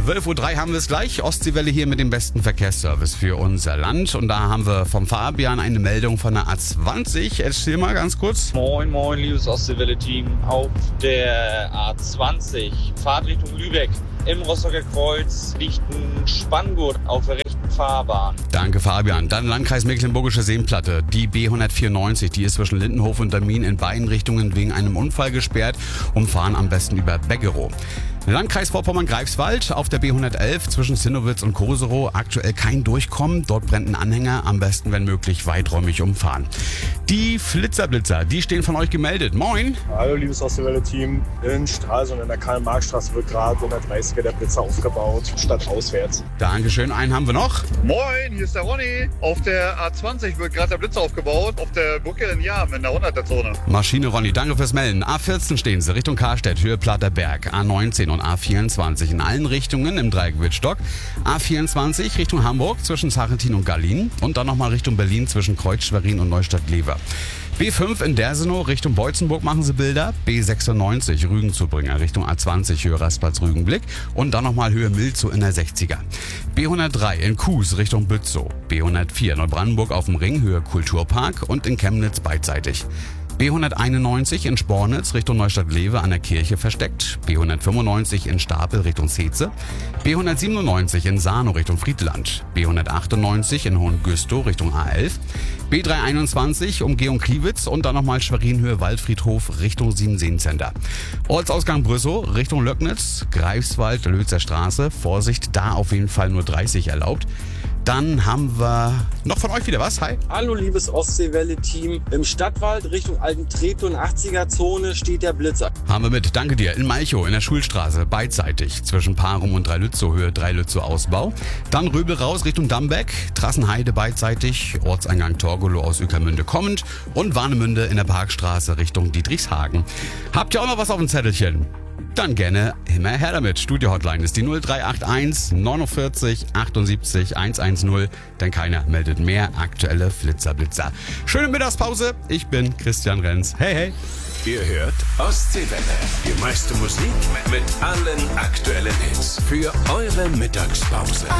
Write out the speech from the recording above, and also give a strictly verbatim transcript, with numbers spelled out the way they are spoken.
zwölf Uhr drei haben wir es gleich. Ostseewelle hier mit dem besten Verkehrsservice für unser Land. Und da haben wir vom Fabian eine Meldung von der A zwanzig. Erzähl mal ganz kurz. Moin, moin, liebes Ostseewelle-Team. Auf der A zwanzig, Fahrtrichtung Lübeck. Im Rostocker Kreuz liegt ein Spanngurt auf der rechten Fahrbahn. Danke, Fabian. Dann Landkreis Mecklenburgische Seenplatte. Die B hundertvierundneunzig, die ist zwischen Lindenhof und Damin in beiden Richtungen wegen einem Unfall gesperrt. Umfahren am besten über Beggerow. Landkreis Vorpommern-Greifswald auf der B hundertelf zwischen Zinnowitz und Koserow. Aktuell kein Durchkommen. Dort brennt ein Anhänger. Am besten, wenn möglich, weiträumig umfahren. Die Flitzerblitzer, die stehen von euch gemeldet. Moin. Hallo, liebes Ostseewelle-Team. In Stralsund in der Karl-Marx-Straße wird gerade in der dreißiger der Blitzer aufgebaut, statt auswärts. Dankeschön. Einen haben wir noch. Moin, hier ist der Ronny. Auf der A zwanzig wird gerade der Blitzer aufgebaut. Auf der Brücke in Jahm in der hunderter-Zone. Maschine Ronny, danke fürs Melden. A vierzehn stehen sie Richtung Karstedt, Höhe Platterberg. A neunzehn und A vierundzwanzig in allen Richtungen im Dreieck Wittstock. A vierundzwanzig Richtung Hamburg zwischen Sachentin und Gallien. Und dann nochmal Richtung Berlin zwischen Kreuz, Schwerin und Neustadt-Lever. B fünf in Dersenow Richtung Beutzenburg machen sie Bilder. B sechsundneunzig Rügenzubringer Richtung A zwanzig Höhe Rastplatz Rügenblick. Und dann nochmal Höhe Milzow in der sechziger. B hundertdrei in Kues Richtung Bützow. B hundertvier Neubrandenburg auf dem Ring Höhe Kulturpark und in Chemnitz beidseitig. B hunderteinundneunzig in Spornitz Richtung Neustadt-Lewe an der Kirche versteckt. B hundertfünfundneunzig in Stapel Richtung Zeze. B hundertsiebenundneunzig in Sarnow Richtung Friedland. B hundertachtundneunzig in Hohengüstow Richtung A elf. B dreihunderteinundzwanzig Umgehung Kliewitz und dann nochmal Schwerinhöhe Waldfriedhof Richtung Siemenseencenter. Ortsausgang Brüssow Richtung Löcknitz, Greifswald, Lützer Straße. Vorsicht, da auf jeden Fall nur dreißig erlaubt. Dann haben wir noch von euch wieder was. Hi. Hallo, liebes Ostseewelle-Team. Im Stadtwald Richtung Alten Treptow achtziger Zone steht der Blitzer. Haben wir mit. Danke dir. In Malchow in der Schulstraße beidseitig zwischen Parum und Dreilützow Höhe Dreilützow Ausbau. Dann Röbel raus Richtung Dambeck, Trassenheide beidseitig, Ortseingang Torgelow aus Ueckermünde kommend und Warnemünde in der Parkstraße Richtung Dietrichshagen. Habt ihr auch noch was auf dem Zettelchen? Dann gerne immer her damit. Studio-Hotline ist die null drei acht eins neunundvierzig achtundsiebzig hundertzehn, denn keiner meldet mehr aktuelle Flitzerblitzer. Schöne Mittagspause, ich bin Christian Renz. Hey, hey. Ihr hört Ostseewelle, die meiste Musik mit allen aktuellen Hits für eure Mittagspause.